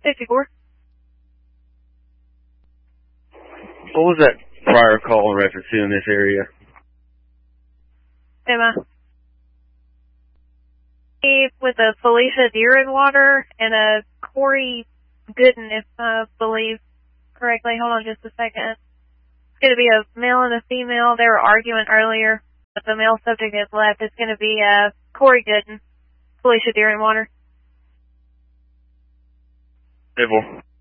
54. What was that prior call in reference to in this area? Emma. With a Felicia Deerenwater and a Corey Gooden, if I believe correctly. Hold on just a second. It's going to be a male and a female. They were arguing earlier, but the male subject has left. It's going to be Corey Gooden, Felicia Deerenwater. Civil.